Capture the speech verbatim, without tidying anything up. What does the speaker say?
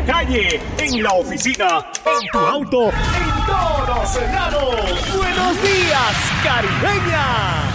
la calle, en la oficina, en tu auto, en todos lados. Buenos días, Caribeña.